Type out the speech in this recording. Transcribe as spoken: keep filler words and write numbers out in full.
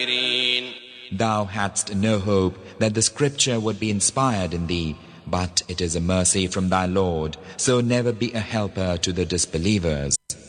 Thou hadst no hope that the scripture would be inspired in thee, but it is a mercy from thy Lord, so never be a helper to the disbelievers.